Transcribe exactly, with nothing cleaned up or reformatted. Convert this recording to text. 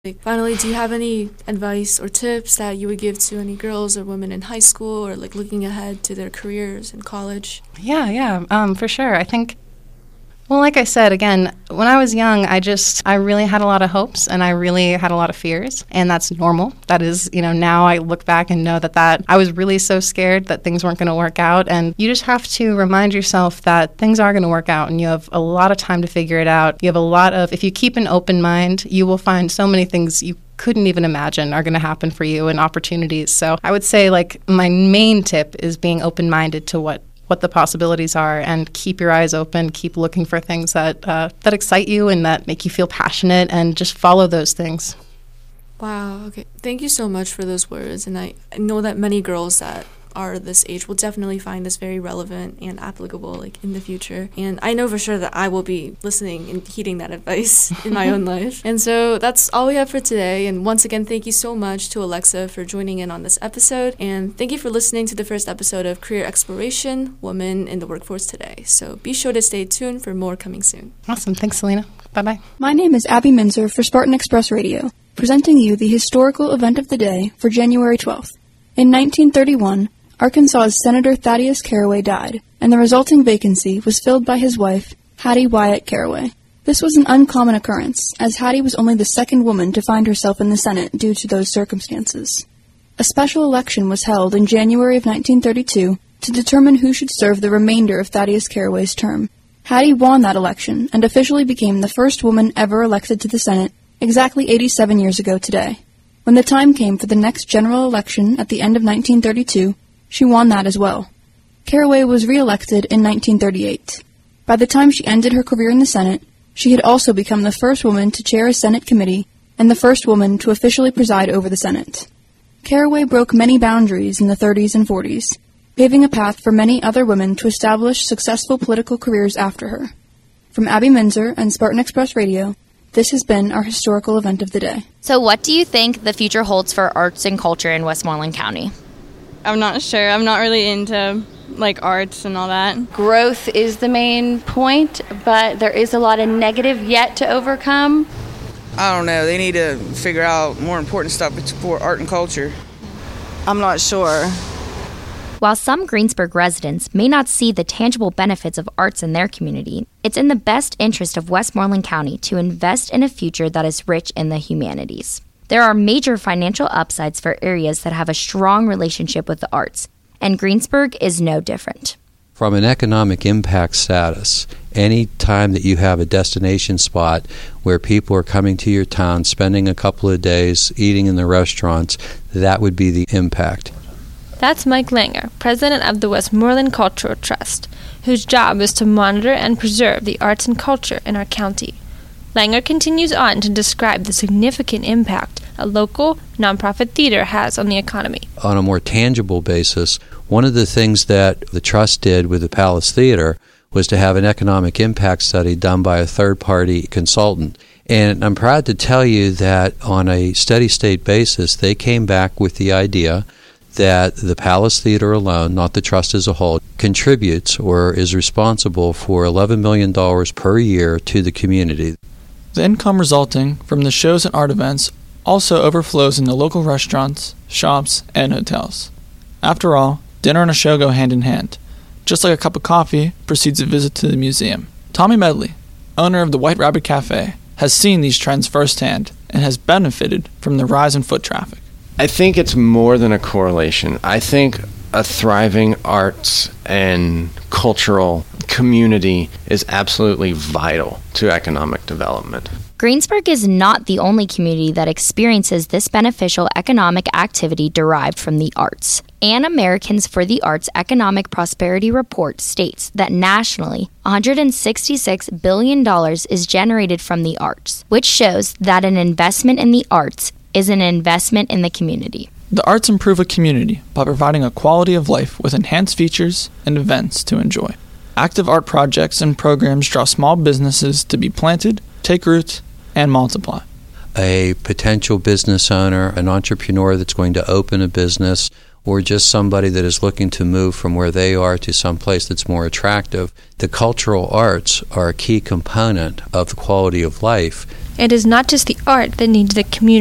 Like, finally, do you have any advice or tips that you would give to any girls or women in high school or like looking ahead to their careers in college? Yeah, yeah, um, for sure. I think, well, like I said, again, when I was young, I just, I really had a lot of hopes and I really had a lot of fears, and that's normal. That is, you know, now I look back and know that that I was really so scared that things weren't going to work out, and you just have to remind yourself that things are going to work out and you have a lot of time to figure it out. You have a lot of, if you keep an open mind, you will find so many things you couldn't even imagine are going to happen for you and opportunities. So I would say, like, my main tip is being open-minded to what what the possibilities are, and keep your eyes open, keep looking for things that uh, that excite you and that make you feel passionate, and just follow those things. Wow, okay. Thank you so much for those words, and I, I know that many girls that are this age will definitely find this very relevant and applicable like in the future. And I know for sure that I will be listening and heeding that advice in my own life. And so that's all we have for today. And once again, thank you so much to Alexa for joining in on this episode. And thank you for listening to the first episode of Career Exploration, Women in the Workforce Today. So be sure to stay tuned for more coming soon. Awesome. Thanks, Selena. Bye-bye. My name is Abby Minzer for Spartan Express Radio, presenting you the historical event of the day for January twelfth. In nineteen thirty-one, Arkansas's Senator Thaddeus Caraway died, and the resulting vacancy was filled by his wife, Hattie Wyatt Caraway. This was an uncommon occurrence, as Hattie was only the second woman to find herself in the Senate due to those circumstances. A special election was held in January of nineteen thirty-two to determine who should serve the remainder of Thaddeus Caraway's term. Hattie won that election and officially became the first woman ever elected to the Senate exactly eighty-seven years ago today. When the time came for the next general election at the end of nineteen thirty-two, she won that as well. Caraway was re-elected in nineteen thirty-eight. By the time she ended her career in the Senate, she had also become the first woman to chair a Senate committee and the first woman to officially preside over the Senate. Caraway broke many boundaries in the thirties and forties, paving a path for many other women to establish successful political careers after her. From Abby Minzer and Spartan Express Radio, this has been our historical event of the day. So what do you think the future holds for arts and culture in Westmoreland County? I'm not sure. I'm not really into, like, arts and all that. Growth is the main point, but there is a lot of negative yet to overcome. I don't know. They need to figure out more important stuff for art and culture. I'm not sure. While some Greensburg residents may not see the tangible benefits of arts in their community, it's in the best interest of Westmoreland County to invest in a future that is rich in the humanities. There are major financial upsides for areas that have a strong relationship with the arts, and Greensburg is no different. From an economic impact status, any time that you have a destination spot where people are coming to your town, spending a couple of days, eating in the restaurants, that would be the impact. That's Mike Langer, president of the Westmoreland Cultural Trust, whose job is to monitor and preserve the arts and culture in our county. Langer continues on to describe the significant impact a local, nonprofit theater has on the economy. On a more tangible basis, one of the things that the Trust did with the Palace Theater was to have an economic impact study done by a third-party consultant. And I'm proud to tell you that on a steady-state basis, they came back with the idea that the Palace Theater alone, not the Trust as a whole, contributes or is responsible for eleven million dollars per year to the community. The income resulting from the shows and art events also overflows into local restaurants, shops, and hotels. After all, dinner and a show go hand in hand. Just like a cup of coffee precedes a visit to the museum. Tommy Medley, owner of the White Rabbit Cafe, has seen these trends firsthand and has benefited from the rise in foot traffic. I think it's more than a correlation. I think a thriving arts and cultural community is absolutely vital to economic development. Greensburg is not the only community that experiences this beneficial economic activity derived from the arts. An Americans for the Arts Economic Prosperity Report states that nationally, one hundred sixty-six billion dollars is generated from the arts, which shows that an investment in the arts is an investment in the community. The arts improve a community by providing a quality of life with enhanced features and events to enjoy. Active art projects and programs draw small businesses to be planted, take root, and multiply. A potential business owner, an entrepreneur that's going to open a business, or just somebody that is looking to move from where they are to some place that's more attractive, the cultural arts are a key component of the quality of life. it is not just the art that needs the community